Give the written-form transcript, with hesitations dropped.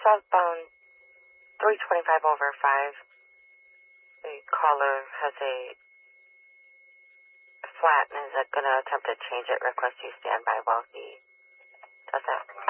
southbound 325 over 5. The caller has a flat and is going to attempt to change it. Request you stand by while he does that.